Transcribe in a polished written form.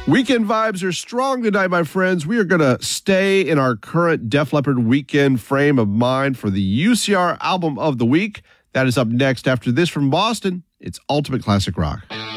Weekend vibes are strong tonight, my friends. We are going to stay in our current Def Leppard weekend frame of mind for the UCR Album of the Week. That is up next. After this from Boston, it's Ultimate Classic Rock.